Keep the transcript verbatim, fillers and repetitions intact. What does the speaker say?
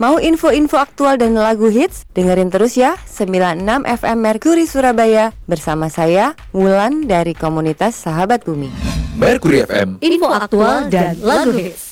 Mau info-info aktual dan lagu hits? Dengerin terus ya sembilan puluh enam F M Mercury Surabaya bersama saya Wulan dari komunitas Sahabat Bumi. Mercury F M, info aktual dan lagu hits.